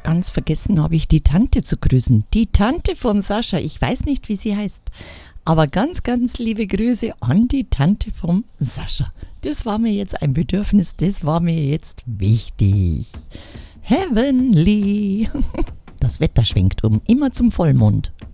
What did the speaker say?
Ganz vergessen habe ich die Tante zu grüßen. Die Tante vom Sascha. Ich weiß nicht, wie sie heißt. Aber ganz, ganz liebe Grüße an die Tante vom Sascha. Das war mir jetzt ein Bedürfnis. Das war mir jetzt wichtig. Heavenly. Das Wetter schwenkt um. Immer zum Vollmond.